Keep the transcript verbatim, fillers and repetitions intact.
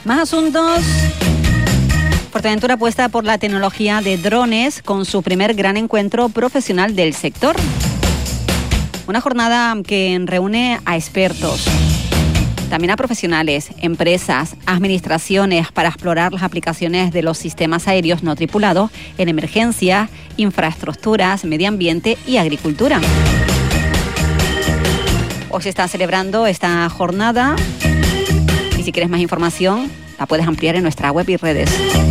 Más asuntos. Fuerteventura apuesta por la tecnología de drones con su primer gran encuentro profesional del sector. Una jornada que reúne a expertos, también a profesionales, empresas, administraciones para explorar las aplicaciones de los sistemas aéreos no tripulados en emergencias, infraestructuras, medio ambiente y agricultura. Hoy se está celebrando esta jornada y si quieres más información la puedes ampliar en nuestra web y redes.